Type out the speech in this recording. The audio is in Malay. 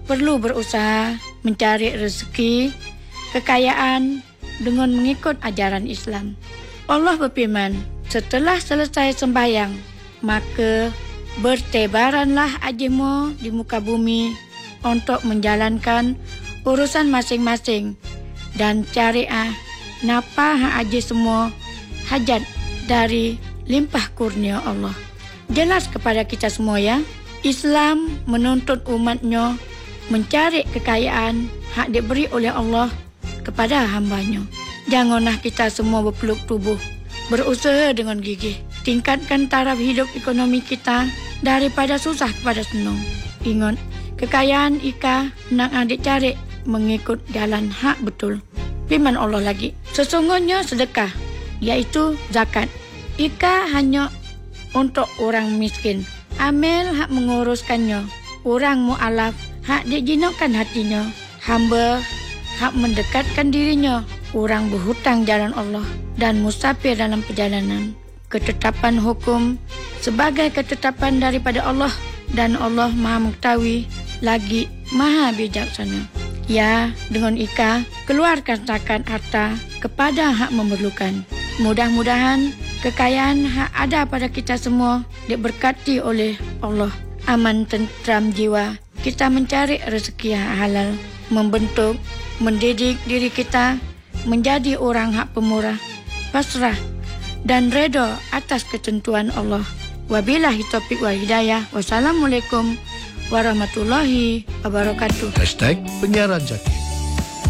perlu berusaha mencari rezeki, kekayaan dengan mengikut ajaran Islam. Allah berfirman, setelah selesai sembahyang, maka bertebaranlah ajimu di muka bumi untuk menjalankan urusan masing-masing dan cariah napa aji semua hajat dari limpah kurnia Allah. Jelas kepada kita semua ya, Islam menuntut umatnya mencari kekayaan hak diberi oleh Allah kepada hambanya. Janganlah kita semua berpeluk tubuh, berusaha dengan gigih, tingkatkan taraf hidup ekonomi kita daripada susah kepada senang. Ingat, kekayaan ika nak adik cari mengikut jalan hak betul. Firman Allah lagi, sesungguhnya sedekah, iaitu zakat, ika hanya untuk orang miskin. Amil hak menguruskannya, orang mu'alaf hak dijinakkan hatinya, hamba hak mendekatkan dirinya, orang berhutang jalan Allah dan musafir dalam perjalanan. Ketetapan hukum sebagai ketetapan daripada Allah dan Allah Maha mengetahui lagi Maha bijaksana. Ya, dengan ika keluarkan zakat harta kepada hak memerlukan. Mudah-mudahan kekayaan hak ada pada kita semua diberkati oleh Allah. Aman tentram jiwa, kita mencari rezeki yang halal, membentuk, mendidik diri kita menjadi orang hak pemurah, pasrah dan redha atas ketentuan Allah. Wabillahi taufiq wal hidayah. Wassalamualaikum warahmatullahi wabarakatuh. #Penyiaran Jaki.